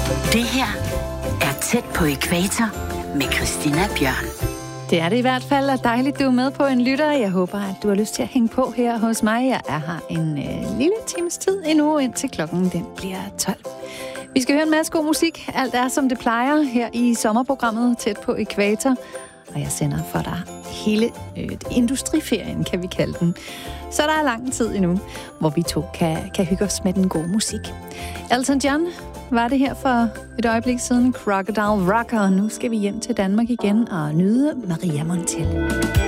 Det her er Tæt på ækvator med Christina Bjørn. Det er det i hvert fald, og dejligt, du er med på en lytter. Jeg håber, at du har lyst til at hænge på her hos mig. Jeg er her en lille times tid endnu, indtil klokken den bliver 12. Vi skal høre en masse god musik. Alt er, som det plejer her i sommerprogrammet Tæt på ækvator. Og jeg sender for dig hele industriferien, kan vi kalde den. Så der er lang tid endnu, hvor vi to kan hygge os med den gode musik. Elton John var det her for et øjeblik siden. Crocodile Rocker. Nu skal vi hjem til Danmark igen og nyde Maria Montell.